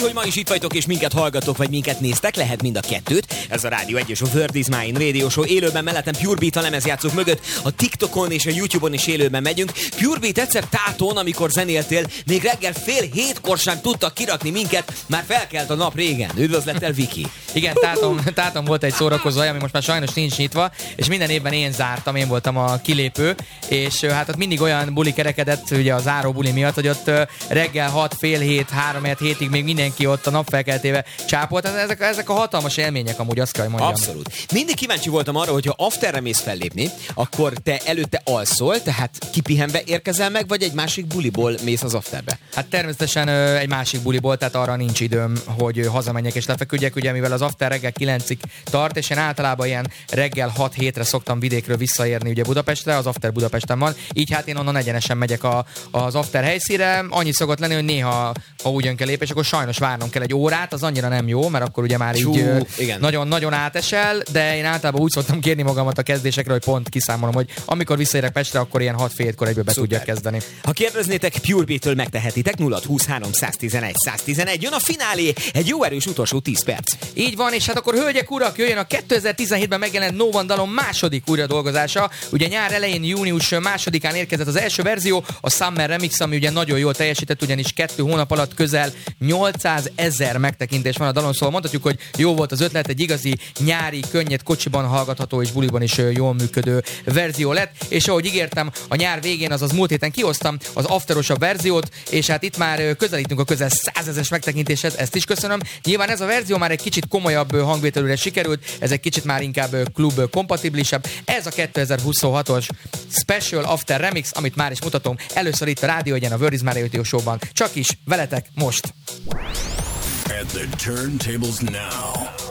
Hogy ma is itt vagytok és minket hallgatok, vagy minket néztek, lehet mind a kettőt. Ez a Rádió 1 és a Word is Mine Radio Show. Élőben mellettem Pure Beat a lemezjátszók mögött. A TikTokon és a YouTube-on is élőben megyünk. Pure Beat egyszer Tátón, amikor zenéltél, még reggel 6:30 sem tudtak kirakni minket, már felkelt a nap régen. Üdvözlettel, Viki. Igen, Táton volt egy szórakozó, ami most már sajnos nincs nyitva, és minden évben én zártam, én voltam a kilépő, és hát ott mindig olyan buli kerekedett, ugye a záró buli miatt, hogy ott reggel 6, fél 7, 3-7-ig még mindenki ott a napfelkeltével csápolt. Ezek a hatalmas élmények amúgy, azt kell, hogy mondjam. Abszolút. Mindig kíváncsi voltam arra, hogyha afterre mész fellépni, akkor te előtte alszol, tehát kipihenve érkezel meg, vagy egy másik buliból mész az afterbe? Hát természetesen egy másik buliból, tehát arra nincs időm, hogy hazamenjek és lefeküdjek, ugye mivel az after reggel 9-ig tart, és én általában ilyen reggel 6-7-re szoktam vidékről visszaérni ugye Budapestre, az after Budapesten van, így hát én onnan egyenesen megyek az after helyszínre. Annyi szokott lenni, hogy néha, ha úgy jön kell lépés, akkor sajnos várnom kell egy órát, az annyira nem jó, mert akkor ugye már így nagyon átesel, de én általában úgy szoktam kérni magamat a kezdésekre, hogy pont kiszámolom, hogy amikor visszaérek Pestre, akkor ilyen 6-7-kor egyből be tudjak kezdeni. Ha kérdeznétek, Pure Beat-től megtehetitek, 0-23 111 111, jön a finálé, egy jó erős utolsó 10 perc. Így van, és hát akkor hölgyek, urak, jöjjön a 2017-ben megjelent No One dalom második újradolgozása. Ugye nyár elején, június 2-án érkezett az első verzió, a Summer Remix, ami ugye nagyon jól teljesített, ugyanis 2 hónap alatt közel 800 000 megtekintés van a dalon, szóval mondhatjuk, hogy jó volt az ötlet, egy igazi nyári, könnyed kocsiban hallgatható és buliban is jól működő verzió lett, és ahogy ígértem, a nyár végén, azaz múlt héten kihoztam az afterosabb verziót, és hát itt már közelítünk a közel 100 000-es megtekintéshez, ezt is köszönöm. Nyilván ez a verzió már egy kicsit komolyabb hangvételűre sikerült, ez egy kicsit már inkább klub kompatibilisebb. Ez a 2026-os Special After Remix, amit már is mutatom először itt a Rádió 1-en, a Word is Mine Radio Show-ban. Csak is veletek most! At the turntables now,